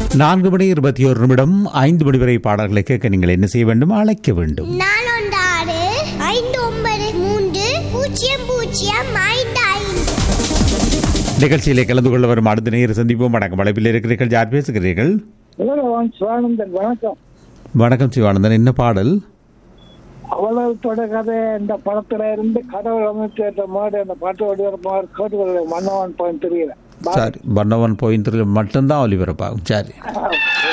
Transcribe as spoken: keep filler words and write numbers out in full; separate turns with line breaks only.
நான்கு மணி இருபத்தி ஒரு நிமிடம் ஐந்து மணி வரை பாடல்களை கேட்க நீங்கள் என்ன செய்ய வேண்டும்? அழைக்க வேண்டும். நிகழ்ச்சியிலே கலந்து கொள்ள வரும் அடுத்த நேரம் சந்திப்போம். வணக்கம். அழைப்பில் இருக்கிறீர்கள். யார் பேசுகிறீர்கள்?
வணக்கம்.
வணக்கம் சிவானந்தன். என்ன பாடல்?
அவ்வளவு தொடர்கதை இந்த படத்துல இருந்து கடவுள் அமைச்சேற்ற மாதிரி அந்த பாட்டோட கேட்டு மன்னவன் பாயிண்ட் தெரியல.
சரி, மன்னவன் பாயிண்ட் மட்டும்தான் ஒலிபரப்பாகும். சரி.